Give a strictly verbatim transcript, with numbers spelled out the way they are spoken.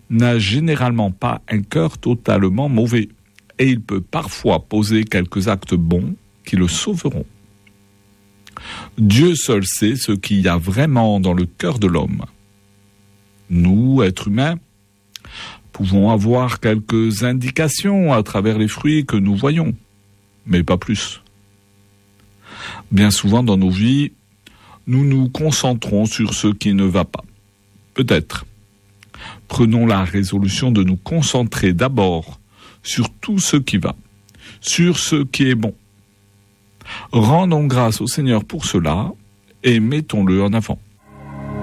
n'a généralement pas un cœur totalement mauvais, et il peut parfois poser quelques actes bons qui le sauveront. Dieu seul sait ce qu'il y a vraiment dans le cœur de l'homme. Nous, êtres humains, pouvons avoir quelques indications à travers les fruits que nous voyons, mais pas plus. Bien souvent dans nos vies, nous nous concentrons sur ce qui ne va pas. Peut-être. Prenons la résolution de nous concentrer d'abord sur tout ce qui va, sur ce qui est bon. Rendons grâce au Seigneur pour cela et mettons-le en avant.